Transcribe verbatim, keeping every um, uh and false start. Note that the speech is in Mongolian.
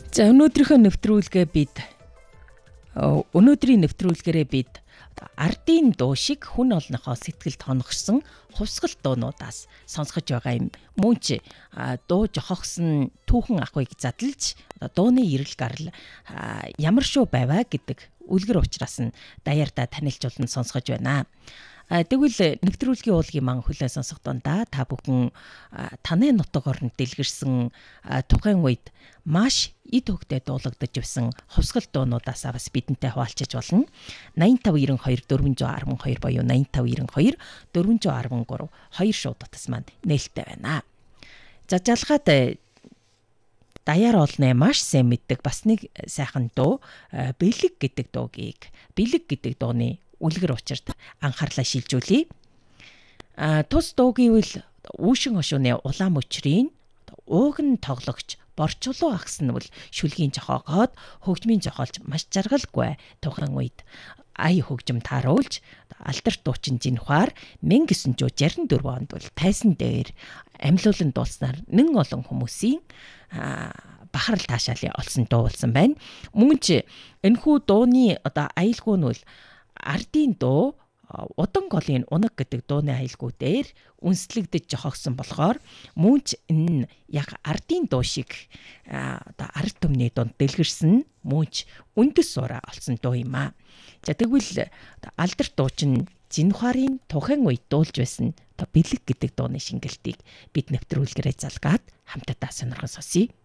За өнөөдрийнхөө нэвтрүүлгээ бид өнөөдрийн нэвтрүүлгээрээ бид ардын дуу шиг хүн олнохоо сэтгэлд хоногсон хувьсгал дуунуудаас сонсгож байгаа юм. Мөн ч дуу жохогсон түүхэн ахыг задлж дууны эрэл гарал ямар шүү байваа гэдэг үлгэр ухраас нь даяарда танилцуулан сонсгож байна. Тэгвэл нэвтрүүлгийн уулгийн ман хүлээн сонсох дундаа та бүхэн таны нутаг оронд дэлгэрсэн тухайн үед маш эд хөвгтэй дуулагдаж явсан хувьсгал дуунуудаас бас бидэнтэй хуваалцаж болно. найман тав найман хоёр дөрвөн арван хоёр боёо найман тав найман хоёр дөрвөн арван гурав хоёр шууд утас маань нээлттэй байна. За жалгаад даяар олны маш сайн мэддэг бас нэг сайхан дуу бэлэг гэдэг дуугийг бэлэг гэдэг дууны үлгэр учирт анхаарлаа шилжүүлье. А тус дуу гэвэл үүшин хошууны улаан мөчрийн ууган тоглогч борчлуу агс нь бол шүлгийн жохоогоод хөгжмийн жохоолж маш жаргалгүй тухайн үед ая хөгжим тааруулж алдар дуучин жинхвар мэн гэсэн жоо жарин дөрвөн онд бол тайсан дээр амьлуулан дуулснаар нэн олон хүмүүсийн бахарл таашаалын олсон дуу болсон байна. Мөн ч энэхүү дууны одоо аялгүй нь бол ардын дуу удан голын унаг гэдэг дууны аялгүй дээр үнслэгдэж жохогсон болохоор мөн ч энэ яг ардын дуу шиг одоо ард түмний дунд дэлгэрсэн мөн ч үндэс суура олсон дуу юм аа. За тэгвэл алдар дуучин жинхварын тухайн үед дуулж байсан одоо бэлэг гэдэг дууны шингэлтийг бид нэвтрүүлгээрээ залгаад хамтдаа сонирхон сонсъё.